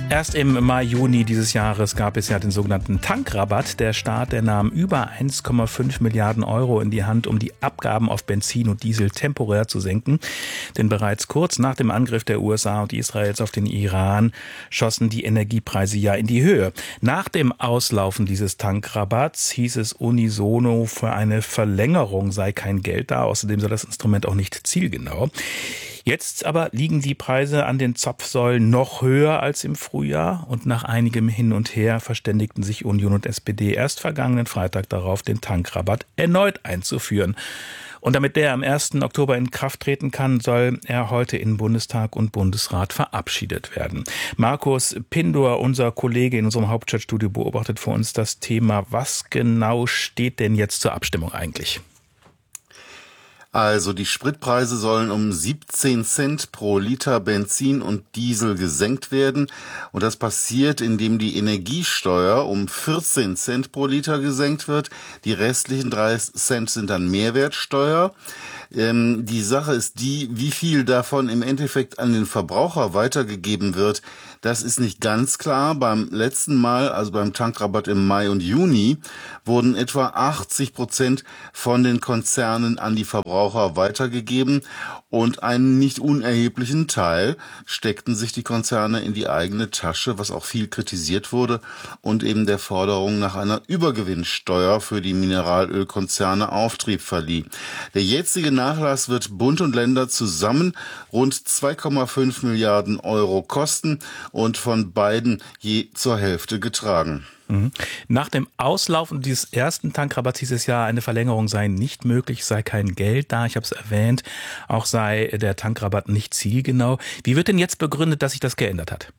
Erst im Mai, Juni dieses Jahres gab es ja den sogenannten Tankrabatt. Der Staat, der nahm über 1,5 Milliarden Euro in die Hand, um die Abgaben auf Benzin und Diesel temporär zu senken. Denn bereits kurz nach dem Angriff der USA und Israels auf den Iran schossen die Energiepreise ja in die Höhe. Nach dem Auslaufen dieses Tankrabatts hieß es unisono, für eine Verlängerung sei kein Geld da. Außerdem sei das Instrument auch nicht zielgenau. Jetzt aber liegen die Preise an den Zapfsäulen noch höher als im Frühjahr und nach einigem Hin und Her verständigten sich Union und SPD erst vergangenen Freitag darauf, den Tankrabatt erneut einzuführen. Und damit der am 1. Oktober in Kraft treten kann, soll er heute in Bundestag und Bundesrat verabschiedet werden. Markus Pindor, unser Kollege in unserem Hauptstadtstudio, beobachtet vor uns das Thema. Was genau steht denn jetzt zur Abstimmung eigentlich? Also die Spritpreise sollen um 17 Cent pro Liter Benzin und Diesel gesenkt werden. Und das passiert, indem die Energiesteuer um 14 Cent pro Liter gesenkt wird. Die restlichen 3 Cent sind dann Mehrwertsteuer. Die Sache ist die, wie viel davon im Endeffekt an den Verbraucher weitergegeben wird. Das ist nicht ganz klar. Beim letzten Mal, also beim Tankrabatt im Mai und Juni, wurden etwa 80% von den Konzernen an die Verbraucher weitergegeben und einen nicht unerheblichen Teil steckten sich die Konzerne in die eigene Tasche, was auch viel kritisiert wurde und eben der Forderung nach einer Übergewinnsteuer für die Mineralölkonzerne Auftrieb verlieh. Der jetzige Nachlass wird Bund und Länder zusammen rund 2,5 Milliarden Euro kosten und von beiden je zur Hälfte getragen. Nach dem Auslaufen dieses ersten Tankrabatts hieß es ja, eine Verlängerung sei nicht möglich, sei kein Geld da. Ich habe es erwähnt, auch sei der Tankrabatt nicht zielgenau. Wie wird denn jetzt begründet, dass sich das geändert hat?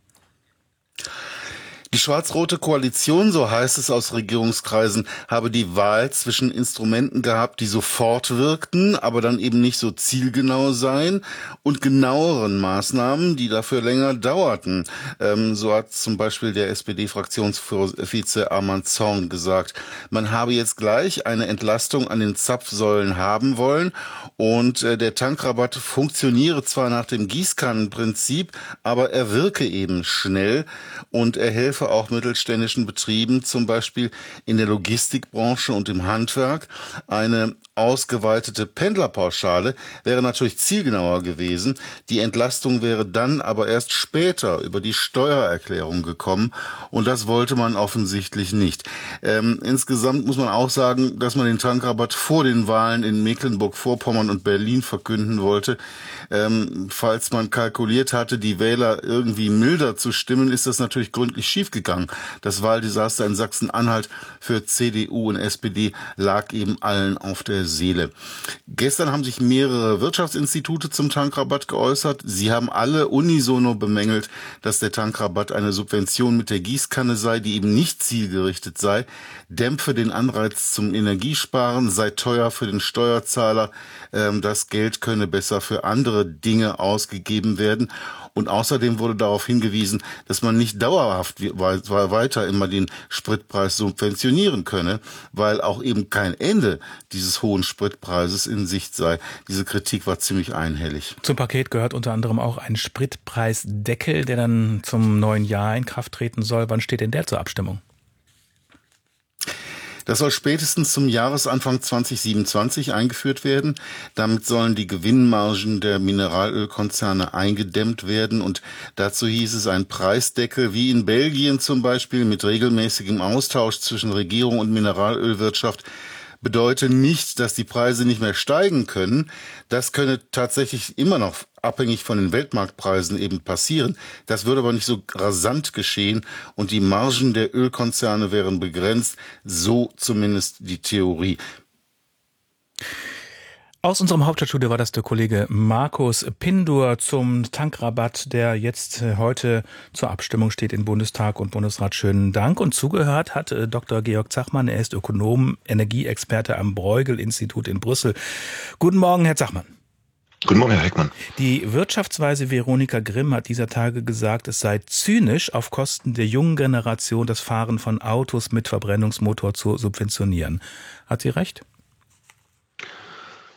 Die schwarz-rote Koalition, so heißt es aus Regierungskreisen, habe die Wahl zwischen Instrumenten gehabt, die sofort wirkten, aber dann eben nicht so zielgenau seien, und genaueren Maßnahmen, die dafür länger dauerten. So hat zum Beispiel der SPD-Fraktionsvize Arman Zorn gesagt. Man habe jetzt gleich eine Entlastung an den Zapfsäulen haben wollen und der Tankrabatt funktioniere zwar nach dem Gießkannenprinzip, aber er wirke eben schnell und er helfe auch mittelständischen Betrieben, zum Beispiel in der Logistikbranche und im Handwerk. Eine ausgeweitete Pendlerpauschale wäre natürlich zielgenauer gewesen. Die Entlastung wäre dann aber erst später über die Steuererklärung gekommen und das wollte man offensichtlich nicht. Insgesamt muss man auch sagen, dass man den Tankrabatt vor den Wahlen in Mecklenburg-Vorpommern und Berlin verkünden wollte. Falls man kalkuliert hatte, die Wähler irgendwie milder zu stimmen, ist das natürlich gründlich schiefgegangen. Das Wahldesaster in Sachsen-Anhalt für CDU und SPD lag eben allen auf der Seele. Gestern haben sich mehrere Wirtschaftsinstitute zum Tankrabatt geäußert. Sie haben alle unisono bemängelt, dass der Tankrabatt eine Subvention mit der Gießkanne sei, die eben nicht zielgerichtet sei, dämpfe den Anreiz zum Energiesparen, sei teuer für den Steuerzahler, das Geld könne besser für andere Dinge ausgegeben werden. Und außerdem wurde darauf hingewiesen, dass man nicht dauerhaft weiter immer den Spritpreis subventionieren könne, weil auch eben kein Ende dieses hohen Spritpreises in Sicht sei. Diese Kritik war ziemlich einhellig. Zum Paket gehört unter anderem auch ein Spritpreisdeckel, der dann zum neuen Jahr in Kraft treten soll. Wann steht denn der zur Abstimmung? Das soll spätestens zum Jahresanfang 2027 eingeführt werden. Damit sollen die Gewinnmargen der Mineralölkonzerne eingedämmt werden. Und dazu hieß es, ein Preisdeckel wie in Belgien zum Beispiel mit regelmäßigem Austausch zwischen Regierung und Mineralölwirtschaft bedeutet nicht, dass die Preise nicht mehr steigen können. Das könne tatsächlich immer noch abhängig von den Weltmarktpreisen eben passieren. Das würde aber nicht so rasant geschehen und die Margen der Ölkonzerne wären begrenzt. So zumindest die Theorie. Aus unserem Hauptstadtstudio war das der Kollege Markus Pindor zum Tankrabatt, der jetzt heute zur Abstimmung steht in Bundestag und Bundesrat. Schönen Dank. Und zugehört hat Dr. Georg Zachmann. Er ist Ökonom, Energieexperte am Bruegel-Institut in Brüssel. Guten Morgen, Herr Zachmann. Guten Morgen, Herr Heckmann. Die Wirtschaftsweise Veronika Grimm hat dieser Tage gesagt, es sei zynisch, auf Kosten der jungen Generation das Fahren von Autos mit Verbrennungsmotor zu subventionieren. Hat sie recht?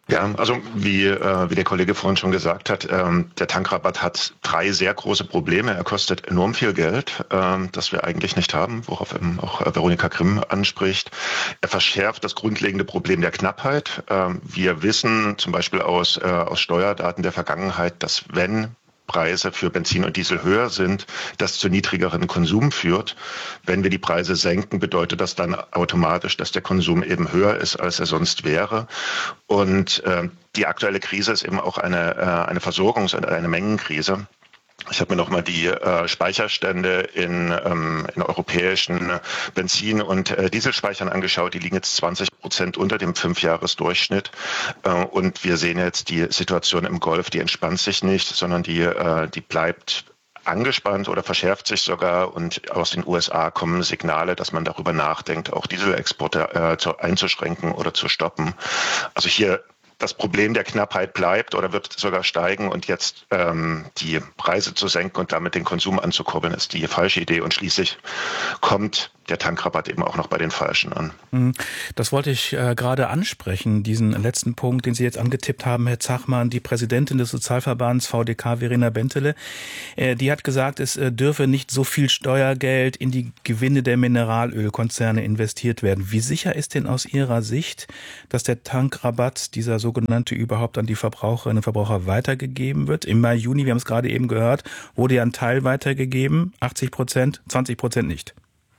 Ja, also wie der Kollege vorhin schon gesagt hat, der Tankrabatt hat 3 sehr große Probleme. Er kostet enorm viel Geld, das wir eigentlich nicht haben, worauf eben auch Veronika Grimm anspricht. Er verschärft das grundlegende Problem der Knappheit. Wir wissen zum Beispiel aus Steuerdaten der Vergangenheit, dass wenn Preise für Benzin und Diesel höher sind, das zu niedrigeren Konsum führt. Wenn wir die Preise senken, bedeutet das dann automatisch, dass der Konsum eben höher ist, als er sonst wäre. Und die aktuelle Krise ist eben auch eine Versorgungs- und eine Mengenkrise. Ich habe mir nochmal die Speicherstände in europäischen Benzin- und Dieselspeichern angeschaut. Die liegen jetzt 20% unter dem 5-Jahres-Durchschnitt. Und wir sehen jetzt die Situation im Golf, die entspannt sich nicht, sondern die bleibt angespannt oder verschärft sich sogar. Und aus den USA kommen Signale, dass man darüber nachdenkt, auch Dieselexporte einzuschränken oder zu stoppen. Also hier das Problem der Knappheit bleibt oder wird sogar steigen und jetzt die Preise zu senken und damit den Konsum anzukurbeln, ist die falsche Idee. Und schließlich kommt der Tankrabatt eben auch noch bei den Falschen an. Das wollte ich gerade ansprechen, diesen letzten Punkt, den Sie jetzt angetippt haben, Herr Zachmann. Die Präsidentin des Sozialverbands VDK, Verena Bentele, die hat gesagt, es dürfe nicht so viel Steuergeld in die Gewinne der Mineralölkonzerne investiert werden. Wie sicher ist denn aus Ihrer Sicht, dass der Tankrabatt, dieser sogenannte, überhaupt an die Verbraucherinnen und Verbraucher weitergegeben wird? Im Mai, Juni, wir haben es gerade eben gehört, wurde ja ein Teil weitergegeben, 80%, 20% nicht.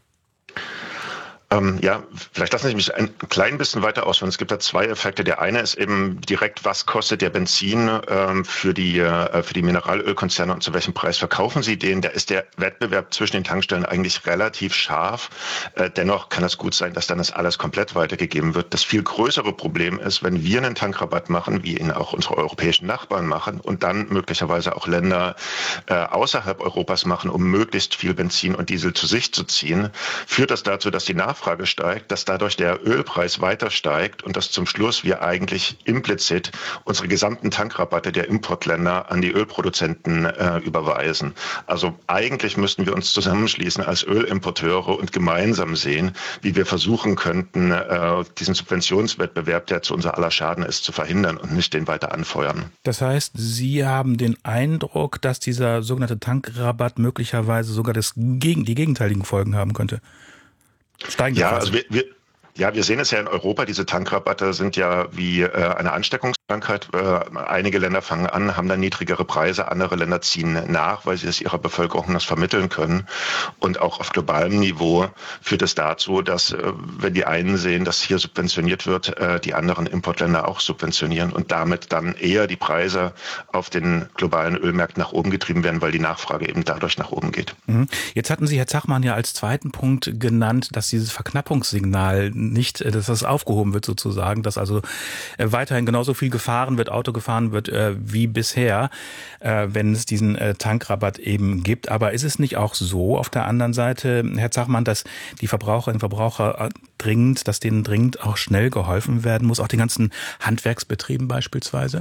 Ja, vielleicht lassen Sie mich ein klein bisschen weiter ausführen. Es gibt da 2 Effekte. Der eine ist eben direkt, was kostet der Benzin für die Mineralölkonzerne und zu welchem Preis verkaufen sie den? Da ist der Wettbewerb zwischen den Tankstellen eigentlich relativ scharf. Dennoch kann es gut sein, dass dann das alles komplett weitergegeben wird. Das viel größere Problem ist, wenn wir einen Tankrabatt machen, wie ihn auch unsere europäischen Nachbarn machen und dann möglicherweise auch Länder außerhalb Europas machen, um möglichst viel Benzin und Diesel zu sich zu ziehen, führt das dazu, dass die Nachfrage steigt, dass dadurch der Ölpreis weiter steigt und dass zum Schluss wir eigentlich implizit unsere gesamten Tankrabatte der Importländer an die Ölproduzenten überweisen. Also eigentlich müssten wir uns zusammenschließen als Ölimporteure und gemeinsam sehen, wie wir versuchen könnten, diesen Subventionswettbewerb, der zu unser aller Schaden ist, zu verhindern und nicht den weiter anfeuern. Das heißt, Sie haben den Eindruck, dass dieser sogenannte Tankrabatt möglicherweise sogar die gegenteiligen Folgen haben könnte? Steigende Ja, Preise. also wir sehen es ja in Europa, diese Tankrabatte sind ja wie eine Ansteckungskrankheit. Einige Länder fangen an, haben dann niedrigere Preise, andere Länder ziehen nach, weil sie es ihrer Bevölkerung das vermitteln können. Und auch auf globalem Niveau führt es dazu, dass, wenn die einen sehen, dass hier subventioniert wird, die anderen Importländer auch subventionieren und damit dann eher die Preise auf den globalen Ölmärkten nach oben getrieben werden, weil die Nachfrage eben dadurch nach oben geht. Jetzt hatten Sie, Herr Zachmann, ja als zweiten Punkt genannt, dass dieses Verknappungssignal nicht, dass das aufgehoben wird sozusagen, dass also weiterhin genauso viel gefahren wird, Auto gefahren wird wie bisher, wenn es diesen Tankrabatt eben gibt. Aber ist es nicht auch so auf der anderen Seite, Herr Zachmann, dass die Verbraucherinnen und Verbraucher dass denen dringend auch schnell geholfen werden muss, auch den ganzen Handwerksbetrieben beispielsweise?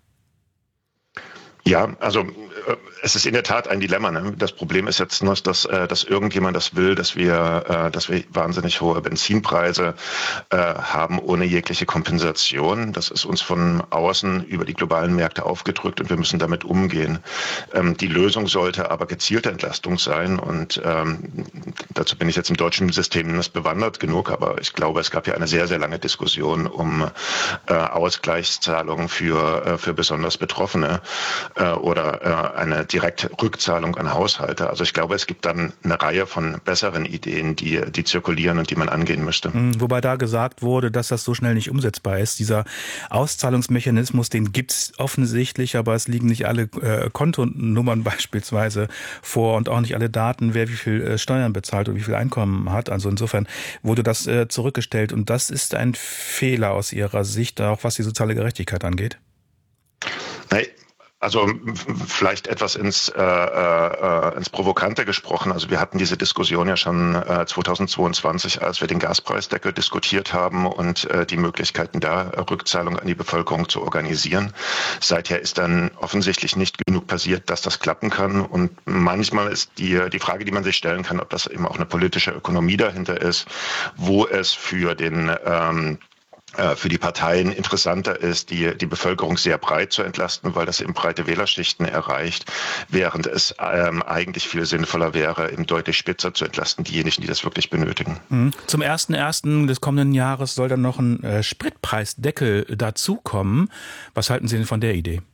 Ja, also es ist in der Tat ein Dilemma. Ne? Das Problem ist jetzt nur, dass irgendjemand das will, dass wir wahnsinnig hohe Benzinpreise haben ohne jegliche Kompensation. Das ist uns von außen über die globalen Märkte aufgedrückt und wir müssen damit umgehen. Die Lösung sollte aber gezielte Entlastung sein und dazu bin ich jetzt im deutschen System nicht bewandert genug, aber ich glaube, es gab ja eine sehr, sehr lange Diskussion um Ausgleichszahlungen für besonders Betroffene. Oder eine direkte Rückzahlung an Haushalte. Also ich glaube, es gibt dann eine Reihe von besseren Ideen, die zirkulieren und die man angehen müsste. Wobei da gesagt wurde, dass das so schnell nicht umsetzbar ist. Dieser Auszahlungsmechanismus, den gibt's offensichtlich, aber es liegen nicht alle Kontonummern beispielsweise vor und auch nicht alle Daten, wer wie viel Steuern bezahlt und wie viel Einkommen hat. Also insofern wurde das zurückgestellt und das ist ein Fehler aus Ihrer Sicht, auch was die soziale Gerechtigkeit angeht. Nein. Also vielleicht etwas ins Provokante gesprochen. Also wir hatten diese Diskussion ja schon 2022, als wir den Gaspreisdeckel diskutiert haben und die Möglichkeiten da, Rückzahlung an die Bevölkerung zu organisieren. Seither ist dann offensichtlich nicht genug passiert, dass das klappen kann. Und manchmal ist die Frage, die man sich stellen kann, ob das eben auch eine politische Ökonomie dahinter ist, wo es für den für die Parteien interessanter ist, die Bevölkerung sehr breit zu entlasten, weil das eben breite Wählerschichten erreicht, während es eigentlich viel sinnvoller wäre, eben deutlich spitzer zu entlasten, diejenigen, die das wirklich benötigen. Zum 1.1. des kommenden Jahres soll dann noch ein Spritpreisdeckel dazukommen. Was halten Sie denn von der Idee?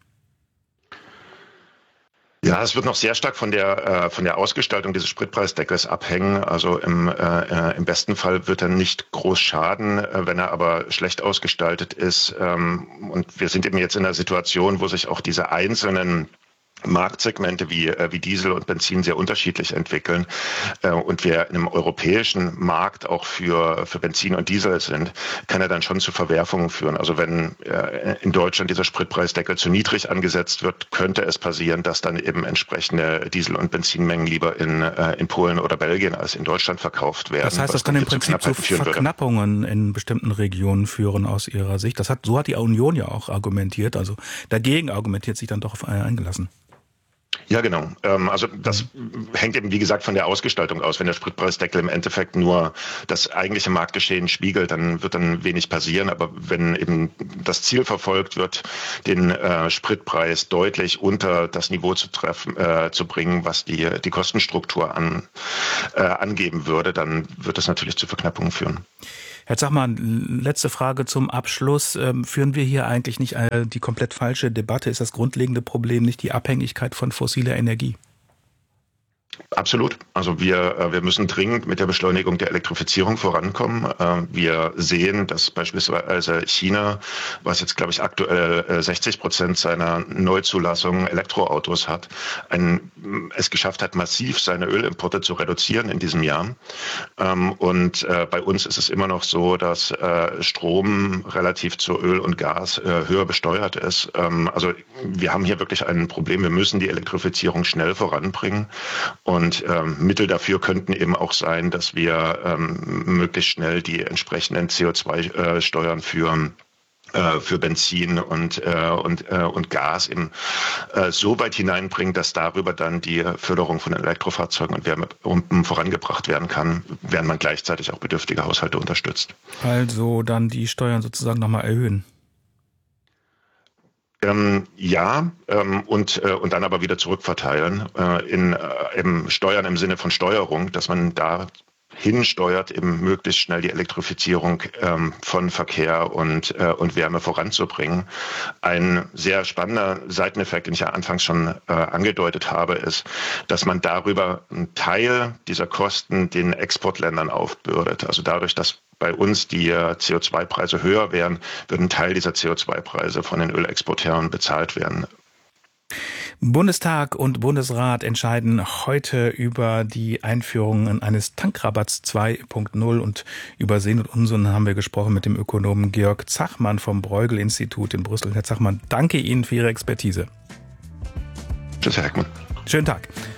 Ja, es wird noch sehr stark von der Ausgestaltung dieses Spritpreisdeckels abhängen. Also im besten Fall wird er nicht groß schaden, wenn er aber schlecht ausgestaltet ist. Und wir sind eben jetzt in einer Situation, wo sich auch diese einzelnen Marktsegmente wie Diesel und Benzin sehr unterschiedlich entwickeln und wir in einem europäischen Markt auch für Benzin und Diesel sind, kann er dann schon zu Verwerfungen führen. Also wenn in Deutschland dieser Spritpreisdeckel zu niedrig angesetzt wird, könnte es passieren, dass dann eben entsprechende Diesel- und Benzinmengen lieber in Polen oder Belgien als in Deutschland verkauft werden. Das heißt, das kann im Prinzip zu Verknappungen in bestimmten Regionen führen aus Ihrer Sicht. So hat die Union ja auch argumentiert, also dagegen argumentiert sich dann doch eingelassen. Ja, genau. Also das hängt eben, wie gesagt, von der Ausgestaltung aus. Wenn der Spritpreisdeckel im Endeffekt nur das eigentliche Marktgeschehen spiegelt, dann wird dann wenig passieren. Aber wenn eben das Ziel verfolgt wird, den Spritpreis deutlich unter das Niveau zu bringen, was die Kostenstruktur angeben würde, dann wird das natürlich zu Verknappungen führen. Herr Zachmann, letzte Frage zum Abschluss. Führen wir hier eigentlich nicht die komplett falsche Debatte? Ist das grundlegende Problem nicht die Abhängigkeit von fossiler Energie? Absolut. Also wir müssen dringend mit der Beschleunigung der Elektrifizierung vorankommen. Wir sehen, dass beispielsweise China, was jetzt, glaube ich, aktuell 60% seiner Neuzulassungen Elektroautos hat, es geschafft hat, massiv seine Ölimporte zu reduzieren in diesem Jahr. Und bei uns ist es immer noch so, dass Strom relativ zu Öl und Gas höher besteuert ist. Also wir haben hier wirklich ein Problem. Wir müssen die Elektrifizierung schnell voranbringen. Und Mittel dafür könnten eben auch sein, dass wir möglichst schnell die entsprechenden CO2-Steuern für Benzin und Gas eben so weit hineinbringen, dass darüber dann die Förderung von Elektrofahrzeugen und Wärmepumpen vorangebracht werden kann, während man gleichzeitig auch bedürftige Haushalte unterstützt. Also dann die Steuern sozusagen nochmal erhöhen. Und dann aber wieder zurückverteilen in Steuern im Sinne von Steuerung, dass man da hinsteuert, eben möglichst schnell die Elektrifizierung von Verkehr und Wärme voranzubringen. Ein sehr spannender Seiteneffekt, den ich ja anfangs schon angedeutet habe, ist, dass man darüber einen Teil dieser Kosten den Exportländern aufbürdet. Also dadurch, dass bei uns die CO2-Preise höher wären, würde ein Teil dieser CO2-Preise von den Ölexporteuren bezahlt werden. Bundestag und Bundesrat entscheiden heute über die Einführung eines Tankrabatts 2.0 und über Sinn und Unsinn haben wir gesprochen mit dem Ökonomen Georg Zachmann vom Bruegel-Institut in Brüssel. Herr Zachmann, danke Ihnen für Ihre Expertise. Tschüss, Herr Heckmann. Schönen Tag.